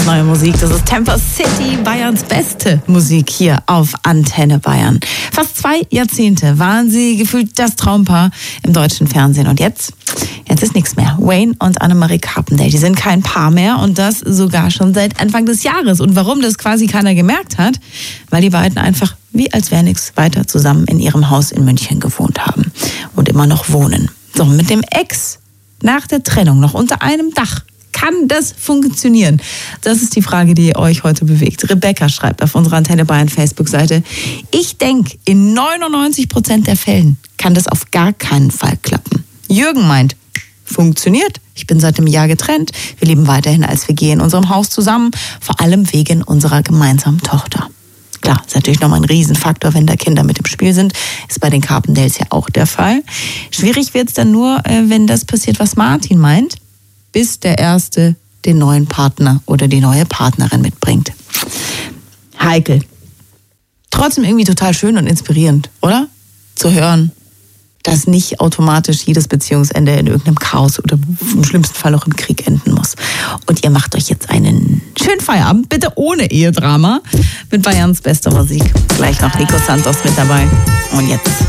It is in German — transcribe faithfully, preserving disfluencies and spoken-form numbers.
Neue Musik, das ist Temper City, Bayerns beste Musik hier auf Antenne Bayern. Fast zwei Jahrzehnte waren sie gefühlt das Traumpaar im deutschen Fernsehen. Und jetzt, jetzt ist nichts mehr. Wayne und Annemarie Carpendale, die sind kein Paar mehr und das sogar schon seit Anfang des Jahres. Und warum das quasi keiner gemerkt hat? Weil die beiden einfach wie als wäre nichts weiter zusammen in ihrem Haus in München gewohnt haben und immer noch wohnen. So, mit dem Ex nach der Trennung noch unter einem Dach. Kann das funktionieren? Das ist die Frage, die euch heute bewegt. Rebecca schreibt auf unserer Antenne Bayern Facebook-Seite: Ich denke, in neunundneunzig Prozent der Fällen kann das auf gar keinen Fall klappen. Jürgen meint, funktioniert. Ich bin seit einem Jahr getrennt. Wir leben weiterhin als W G in unserem Haus zusammen, vor allem wegen unserer gemeinsamen Tochter. Klar, ist natürlich nochmal ein Riesenfaktor, wenn da Kinder mit im Spiel sind. Ist bei den Carpendales ja auch der Fall. Schwierig wird es dann nur, wenn das passiert, was Martin meint, bis der Erste den neuen Partner oder die neue Partnerin mitbringt. Heikel. Trotzdem irgendwie total schön und inspirierend, oder? Zu hören, dass nicht automatisch jedes Beziehungsende in irgendeinem Chaos oder im schlimmsten Fall auch im Krieg enden muss. Und ihr macht euch jetzt einen schönen Feierabend, bitte ohne Ehedrama, mit Bayerns bester Musik. Gleich noch Nico Santos mit dabei. Und jetzt